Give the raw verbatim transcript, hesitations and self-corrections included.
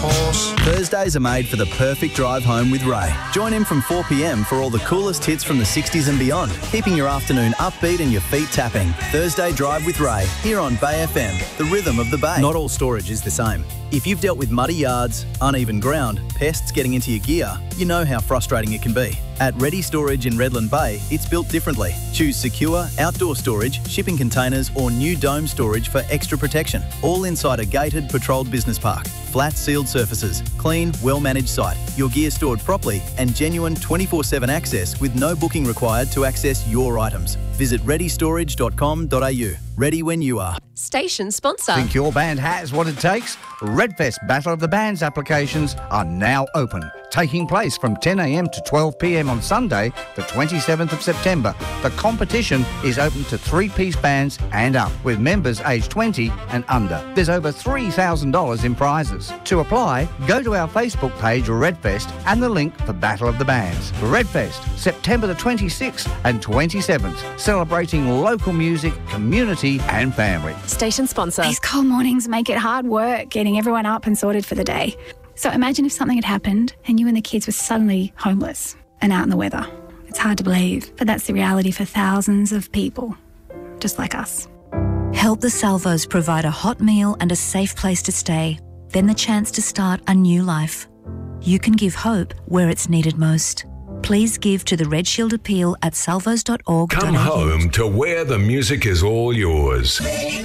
horse. Thursdays are made for the perfect drive home with Ray. Join him from four p m for all the coolest hits from the sixties and beyond, keeping your afternoon upbeat and your feet tapping. Thursday Drive with Ray, here on Bay F M, the rhythm of the Bay. Not all storage is the same. If you've dealt with muddy yards, uneven ground, pests getting into your gear, you know how frustrating it can be. At Ready Storage in Redland Bay, it's built differently. Choose secure, outdoor storage, shipping containers or new dome storage for extra protection. All inside a gated, patrolled business park. Flat sealed surfaces, clean, well-managed site, your gear stored properly and genuine twenty-four seven access with no booking required to access your items. Visit ready storage dot com dot a u. Ready when you are. Station sponsor. Think your band has what it takes? Redfest Battle of the Bands applications are now open, taking place from ten a m to twelve p m on Sunday, the twenty-seventh of September. The competition is open to three-piece bands and up, with members aged twenty and under. There's over three thousand dollars in prizes. To apply, go to our Facebook page, Redfest, and the link for Battle of the Bands. Redfest, September the twenty-sixth and twenty-seventh, celebrating local music, community and family. Station sponsor. These cold mornings make it hard work getting everyone up and sorted for the day. So imagine if something had happened and you and the kids were suddenly homeless and out in the weather. It's hard to believe, but that's the reality for thousands of people, just like us. Help the Salvos provide a hot meal and a safe place to stay, then the chance to start a new life. You can give hope where it's needed most. Please give to the Red Shield Appeal at salvos dot org dot a u. Come home to where the music is all yours.